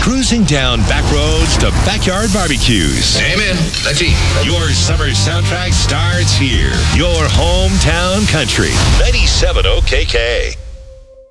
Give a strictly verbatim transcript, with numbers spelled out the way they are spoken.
Cruising down back roads to backyard barbecues. Amen. Let's eat. Your summer soundtrack starts here. Your hometown country. ninety-seven O K K.